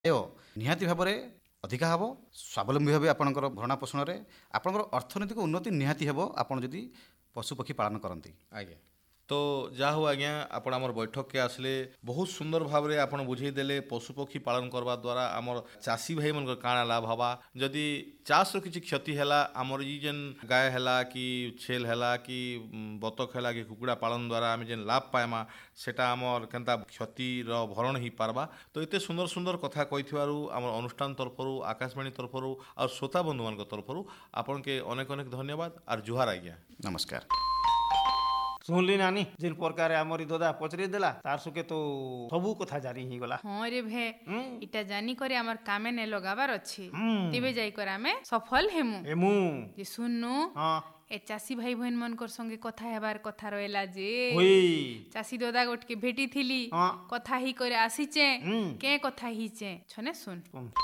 ନିହାତି ଭାବରେ ଅଧିକା ହେବ, ସ୍ୱାବଲମ୍ବୀ ହେବେ ଆପଣଙ୍କର ଭରଣା ପୋଷଣରେ, ଆପଣଙ୍କର ଅର୍ଥନୈତିକ ଉନ୍ନତି ନିହାତି ହେବ ଆପଣ ଯଦି ପଶୁପକ୍ଷୀ ପାଳନ କରନ୍ତି। ଆଜ୍ଞା, ତ ଯାହା ହଉ ଆଜ୍ଞା, ଆପଣ ଆମର ବୈଠକକେ ଆସିଲେ, ବହୁତ ସୁନ୍ଦର ଭାବରେ ଆପଣ ବୁଝେଇଦେଲେ ପଶୁପକ୍ଷୀ ପାଳନ କରିବା ଦ୍ୱାରା ଆମର ଚାଷୀ ଭାଇମାନଙ୍କର କାଣା ଲାଭ ହେବା। ଯଦି ଚାଷର କିଛି କ୍ଷତି ହେଲା, ଆମର ଇ ଯେନ୍ ଗାଏ ହେଲା କି ଛେଲ୍ ହେଲା କି ବତକ ହେଲା କି କୁକୁଡ଼ା ପାଳନ ଦ୍ୱାରା ଆମେ ଯେନ୍ ଲାଭ ପାଇମା, ସେଟା ଆମର କେନ୍ତା କ୍ଷତିର ଭରଣ ହେଇପାରବା। ତ ଏତେ ସୁନ୍ଦର ସୁନ୍ଦର କଥା କହିଥିବାରୁ ଆମର ଅନୁଷ୍ଠାନ ତରଫରୁ, ଆକାଶବାଣୀ ତରଫରୁ ଆଉ ଶ୍ରୋତା ବନ୍ଧୁମାନଙ୍କ ତରଫରୁ ଆପଣକେ ଅନେକ ଅନେକ ଧନ୍ୟବାଦ ଆର୍ ଜୁହାର ଆଜ୍ଞା। ନମସ୍କାର। ଶୁଣିଲି ନାନୀ ଯେନ୍ ପ୍ରକାର ଆମରି ଦଦା ପଚରେଇ ଦେଲା ତାର ସୁକେ ତ ସବୁ କଥା ଜାରି ହେଇଗଲା। ହଁ ରେ ଭେ ଇଟା ଜାନି করে আমার কামে নে লগাবার ଅଛି তেবে যাই করে আমি সফল হেমু এমু যে শুননু হ্যাঁ এ চাষী ভাই বোন মনকর সঙ্গে কথা হেবার কথা রইলা যে ওই চাষী দাদা গোটকে ভেটি থিলি হ্যাঁ কথা হি করে আসিছে কে কথা হিছে ছনে শুন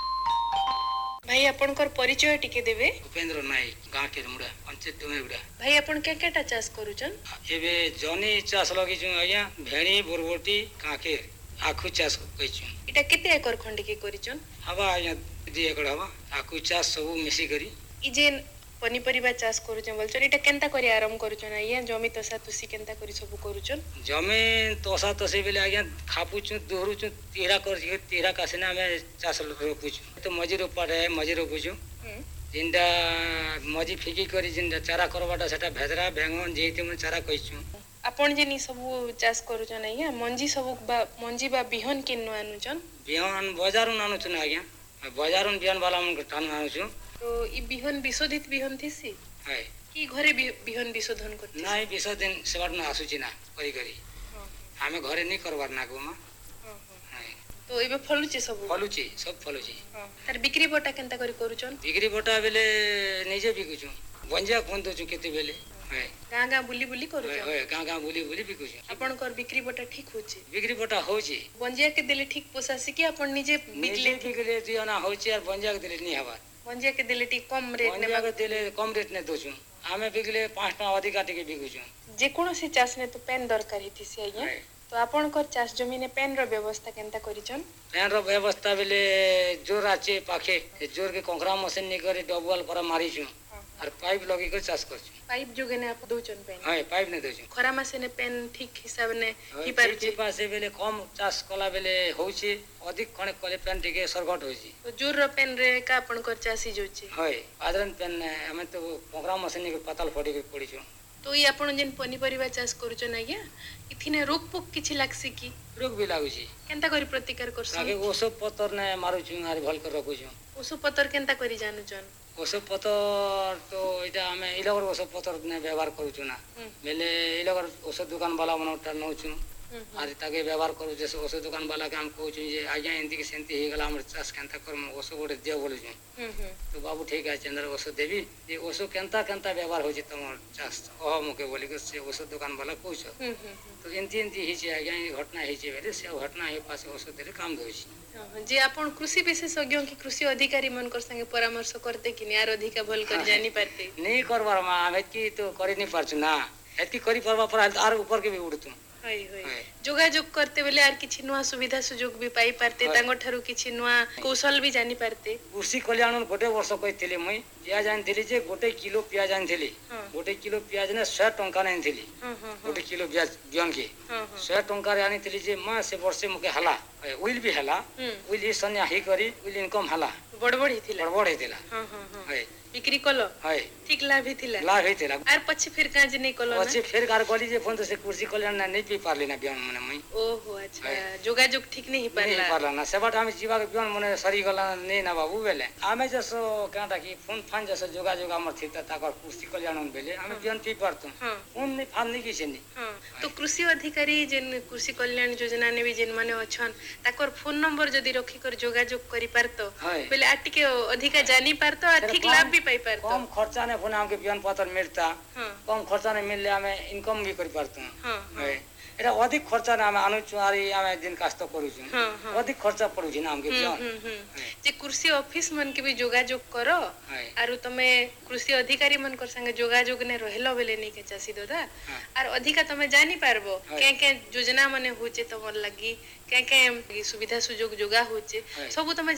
भाई आपनकर परिचय टिके देबे। उपेंद्र नायक गाँ के मुड़ा पंचायत डुमेगुड़ा। भाई अपन केटा चाष करूछन? एबे जनी चाष लगिछु आज्ञा, भेणी बुरबोटी काकेर आखु चाष कइछु। इटा केते एकर खंड के करिछन? हवा आज्ञा 2 एकड़ हवा आखु चाष सब मिसी करी। इ जेन पनीपरिबा चाष करूछन बोलछन इटा केनता करी आरंभ करूछन आज्ञा? जमी तसा तुसी केनता करी सब करूछन? जमी तोसा तसे बेले आज्ञा खापुछु दोहरुछु तेरा कर तेरा कासेना में चाष रोपुछु। तो मजी रोपाट है मजी रोपुछु। जिंदा मजी फिकी करी जिंदा चारा करबाटा सेटा भेदरा भेंगन जेते मन चारा कइछु। आपण जेनी सब चाष करूछन आज्ञा मंजी सब मंजी बा बिहन किन्नु आनुछन? बिहन बजारु नानुछु ना आज्ञा, बजारु बिहन वाला मन टानु आनुछु। तो इ बिहन विशोधित बिहन थिसी है कि घरे बिहन विशोधन करती? नाही विशोधन सेबाट न आसुची ना करी करी हमें घरे नहीं करवार ना गोमा। तो एबे फलुची सब फलुची तार बिक्री बटा केनता करी करूछन? बिक्री बटा बेले निजे बिकुछु बंजिया फोन दोछु केते बेले है गाँ बुली बुली करूछन? है गाँ बुली बुली बिकुछु। आपनकर बिक्री बटा ठीक होची? बिक्री बटा होची। बंजिया के देले ठीक पोसासी कि अपन निजे बिकले दियना होची और बंजिया के देले नहीं हवा। बंजिया के देले ठीक कम रेट ने बंजिया के देले कम रेट ने दोछु हमें बिकले 5 टका अधिका टिके बिकुछु। जे कोनोसी चाष ने तो पेन दरकार हितिसी आज्ञा, तो आपनकर चाष जमीन ने पेन रो व्यवस्था केनता करिछन? पेन रो व्यवस्था बेले जोर आचे पाखे जोर के कोंकरा मशीन नि करे डबल पर मारिछु और पाइप लगी कर चाष करछु। पाइप जोगे ने आप दोचन पेन? हां पाइप ने दोछु। खरा मासे ने पेन ठीक हिसाब ने ही पारुची? पासे बेले कम चाष कला बेले होउची, अधिक कणे कले पेन टिके सरगट होउची। तो जोर रो पेन रे का आपनकर चासी जोची? हाय आदरन पेन हमें तो कोंकरा मशीन नि पताल फोड़ी के पड़ीछु। तो ये आपण जेन पनीपरिबा चाष करूछन आज्ञा इथिने रोग पोक किछि लागसी कि? रोग भी लागुची। केनता करी प्रतिकार करछन? आगे ओसो पतर ने मारुछु आर भल कर रखुछु। ओसो पतर केनता करी जानुछन? ओसो पतर तो इटा हमें इलगर ओसो पतर ने व्यवहार करूछु ना बेले इलगर ओसो दुकान वाला मनोटा नउछु आर ताके व्यवहार करू जैसे ओसो दुकान वाला के हम कहूछु जे आज्ञा एंती के सेंती हे गला हमर चाष केनता करम ओसो गोटे दियो बोलछु। तो बाबू ठीक है चंद्र ओसो देवी जे ओसो केनता केनता व्यवहार होछि तमर चाष ओह मुके बोली के से ओसो दुकान वाला कहूछु। तो एंती ही जे आज्ञा ई घटना हे जे बेले से घटना हे पासे ओसो देले काम दोछि। जे आपण कृषि विशेषज्ञ की कृषि अधिकारी मनकर संगे परामर्श करते कि यार अधिका भल कर जानी पारते? नहीं करबार मा हम एतकी तो करि नहीं पारछु ना एतकी करि परबा पर आर ऊपर के भी उड़तु। होय जोगाजोग करते बेले आर किछि नुआ सुविधा सुयोग भी पाई पारते तांगो ठारू किछि नुआ कौशल भी जानी पारते? कृषि कल्याण गोटे वर्ष कहिथिले मई पियाज आनिथिली जे गोटे किलो पियाज आनिथिली गोटे किलो पियाज ने 100 टंका ने आनिथिली गोटे किलो पियाज बियन के 100 टंका रे आनिथिली जे मा से वर्ष मुके हला उइल भी हला उइल सन्या ही करी उइल इनकम हला बड़बड़ हिथिला हां बिक्री कलो हाय ठीक लाभ हिथिला आर पछि फिर काज नहीं कलो ना पछि फिर कार गली जे फोन तो से कृषि कल्याण ना नहीं पी पारली ना बियन मने मई ओहो अच्छा जोगाजोग ठीक नहीं पारला ना सेबाट हम जीवा के बियन मने सरी गला नहीं ना बाबू बेले हमें जसो कांटा की फोन फान जसो जोगाजोग हमर थिता ताकर कृषि कल्याण बेले हम बियन पी पारतु फोन नहीं फान नहीं किछ नहीं। तो कृषि अधिकारी जेन कृषि कल्याण योजना ने भी जेन माने अछन ताकर फोन नंबर जदी रखी कर जोगाजोग करी पारतो बेले आटी के अधिका जानी पारतो आ ठीक लाभ भी पाई पारतो। कम खर्चा ने फोन हमके बियन पत्र मिलता कम खर्चा ने मिलले हमें इनकम भी करी पारतो। এটা অধিক খরচা না আমি আনুଛୁ আরে আমি দিন কাজ তো କରୁଛୁ অধিক খরচা পড়ୁଛି না আমকে যে কৃষি অফিস मन के भी যোগাযোগ কর আর তুমি কৃষি অধিকারী मन कर संगे যোগাযোগ ने रहलो बेले नहीं के चासी दादा আর अधिका তুমি জানি পারবো কে কে যোজনা মানে होचे तमर लगी কে কে सुविधा सुजोग जोगा होचे सब तुम